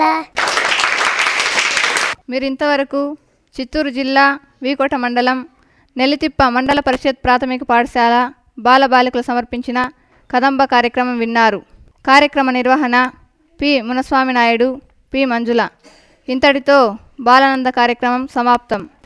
మీరు ఇంతవరకు చిత్తూరు జిల్లా వీకోట మండలం నెల్లితిప్ప మండల పరిషత్ ప్రాథమిక పాఠశాల బాలబాలికలు సమర్పించిన కదంబ కార్యక్రమం విన్నారు. కార్యక్రమ నిర్వహణ పి మునస్వామి నాయుడు, పి మంజుల. ఇంతటితో బాలానంద కార్యక్రమం సమాప్తం.